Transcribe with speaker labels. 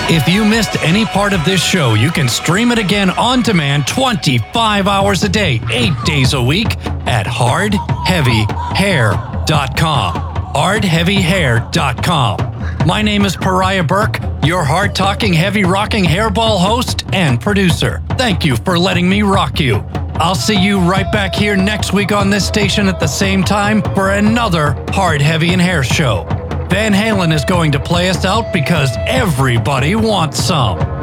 Speaker 1: If you missed any part of this show, you can stream it again on demand 25 hours a day, 8 days a week at hardheavyhair.com. hardheavyhair.com. My name is Pariah Burke, your hard-talking, heavy-rocking hairball host and producer. Thank you for letting me rock you. I'll see you right back here next week on this station at the same time for another Hard, Heavy, and Hair show. Van Halen is going to play us out because everybody wants some.